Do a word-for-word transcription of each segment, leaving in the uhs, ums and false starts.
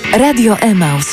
Radio Emaus.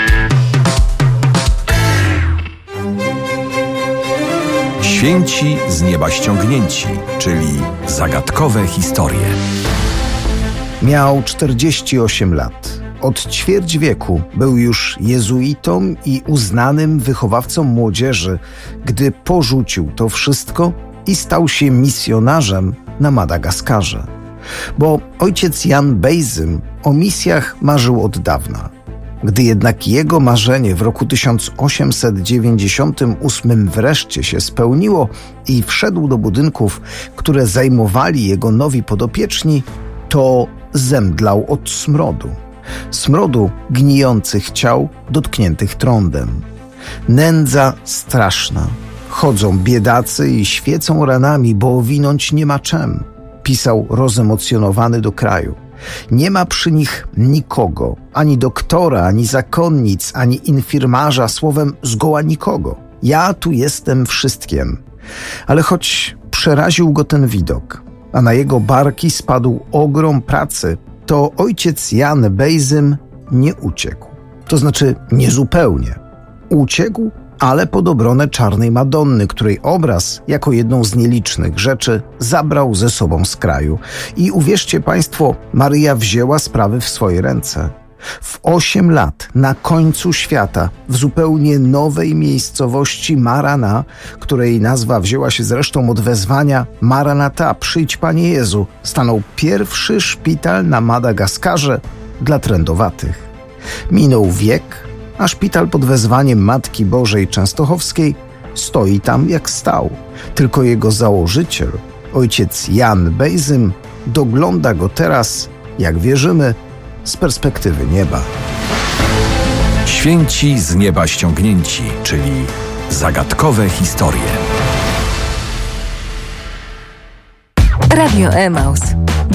Święci z nieba ściągnięci, czyli zagadkowe historie. Miał czterdzieści osiem lat. Od ćwierć wieku był już jezuitą i uznanym wychowawcą młodzieży, gdy porzucił to wszystko i stał się misjonarzem na Madagaskarze. Bo ojciec Jan Bejzym o misjach marzył od dawna. Gdy jednak jego marzenie w roku tysiąc osiemset dziewięćdziesiątym ósmym wreszcie się spełniło i wszedł do budynków, które zajmowali jego nowi podopieczni, to zemdlał od smrodu. Smrodu gnijących ciał dotkniętych trądem. Nędza straszna. Chodzą biedacy i świecą ranami, bo owinąć nie ma czem, pisał rozemocjonowany do kraju. Nie ma przy nich nikogo, ani doktora, ani zakonnic, ani infirmarza, słowem zgoła nikogo. Ja tu jestem wszystkiem. Ale choć przeraził go ten widok, a na jego barki spadł ogrom pracy, to ojciec Jan Bejzym nie uciekł. To znaczy niezupełnie. Uciekł, ale pod obronę Czarnej Madonny, której obraz, jako jedną z nielicznych rzeczy, zabrał ze sobą z kraju. I uwierzcie państwo, Maryja wzięła sprawy w swoje ręce. W osiem lat, na końcu świata, w zupełnie nowej miejscowości Marana, której nazwa wzięła się zresztą od wezwania Maranata, przyjdź Panie Jezu, stanął pierwszy szpital na Madagaskarze dla trędowatych. Minął wiek, a szpital pod wezwaniem Matki Bożej Częstochowskiej stoi tam jak stał. Tylko jego założyciel, ojciec Jan Bejzym, dogląda go teraz, jak wierzymy, z perspektywy nieba. Święci z nieba ściągnięci, czyli zagadkowe historie. Radio Emaus.